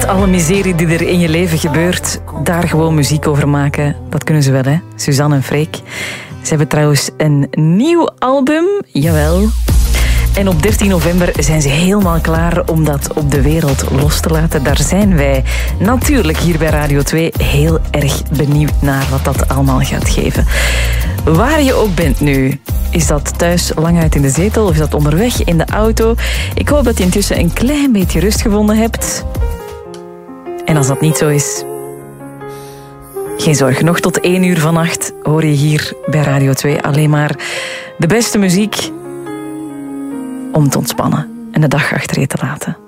Met alle miserie die er in je leven gebeurt, daar gewoon muziek over maken. Dat kunnen ze wel, hè? Suzanne en Freek. Ze hebben trouwens een nieuw album, jawel. En op 13 november zijn ze helemaal klaar om dat op de wereld los te laten. Daar zijn wij natuurlijk hier bij Radio 2 heel erg benieuwd naar wat dat allemaal gaat geven. Waar je ook bent nu, is dat thuis lang uit in de zetel of is dat onderweg in de auto? Ik hoop dat je intussen een klein beetje rust gevonden hebt. En als dat niet zo is, geen zorg, nog tot 1 uur vannacht hoor je hier bij Radio 2 alleen maar de beste muziek om te ontspannen en de dag achter je te laten.